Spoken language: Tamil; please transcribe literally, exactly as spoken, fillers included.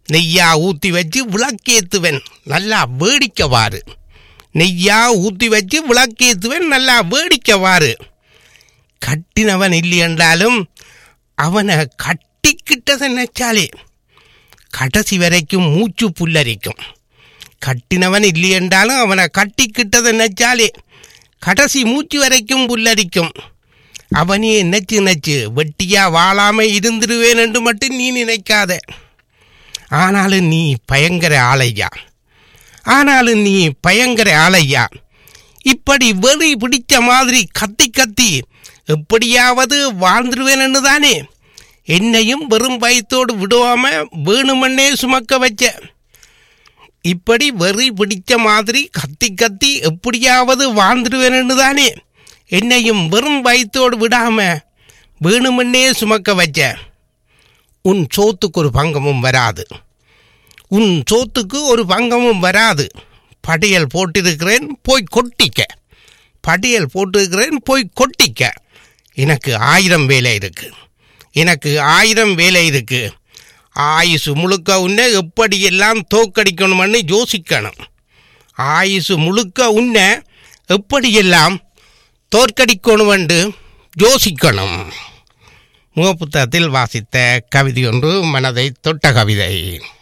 நெய்யா ஊற்றி வச்சு விளக்கேற்றுவேன், நல்லா வேடிக்கைவாரு. நெய்யா ஊற்றி வச்சு விளக்கேற்றுவேன், நல்லா வேடிக்கைவாரு. கட்டினவன் இல்லை என்றாலும் அவனை கட்டிக்கிட்டதை நினைச்சாலே கடைசி வரைக்கும் மூச்சு புல்லரிக்கும். கட்டினவன் இல்லை என்றாலும் அவனை கட்டிக்கிட்டதை நினைச்சாலே கடைசி மூச்சு வரைக்கும் புல்லரிக்கும். அவனே நினைச்சு நினைச்சு வெட்டியா வாழாமல் இருந்துருவேன் என்று மட்டும் நீ நினைக்காத. ஆனாலும் நீ பயங்கர ஆளையா, ஆனாலும் நீ பயங்கர ஆளையா. இப்படி வெறி பிடிச்ச மாதிரி கத்தி கத்தி எப்படியாவது வாழ்ந்துருவேன்னு தானே என்னையும் வெறும் பயத்தோடு விடுவாம வேணுமன்னே சுமக்க வச்ச. இப்படி வெறி பிடிச்ச மாதிரி கத்தி கத்தி எப்படியாவது வாழ்ந்துருவேன்னு தானே என்னையும் வெறும் பயத்தோடு விடாம வேணுமன்னே சுமக்க வச்ச. உன் சோத்துக்கு ஒரு பங்கமும் வராது, உன் சோத்துக்கு ஒரு பங்கமும் வராது. படையல் போட்டிருக்கிறேன் போய் கொட்டிக்க, படையல் போட்டிருக்கிறேன் போய் கொட்டிக்க. எனக்கு ஆயிரம் வேலை இருக்கு, எனக்கு ஆயிரம் வேலை இருக்கு. ஆயுசு முழுக்க உன்னை எப்படியெல்லாம் தோக்கடிக்கணும்னு யோசிக்கணும். ஆயுசு முழுக்க உன்னை எப்படியெல்லாம் தோற்கடிக்கணுமென்று யோசிக்கணும். முகப்புத்தகத்தில் வாசித்த கவிதை ஒன்று மனதை தொட்ட கவிதை.